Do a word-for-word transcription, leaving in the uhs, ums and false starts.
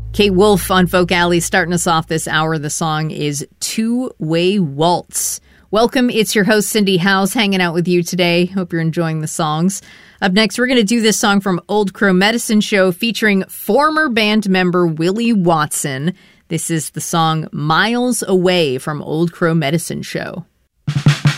Kate Wolf on Folk Alley starting us off this hour. The song is Two-Way Waltz. Welcome. It's your host, Cindy House, hanging out with you today. Hope you're enjoying the songs. Up next, we're going to do this song from Old Crow Medicine Show featuring former band member Willie Watson. This is the song Miles Away from Old Crow Medicine Show.